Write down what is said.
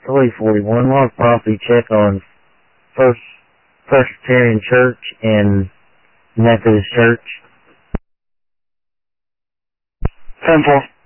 341 log property check on First Presbyterian Church and Methodist Church. 10-4.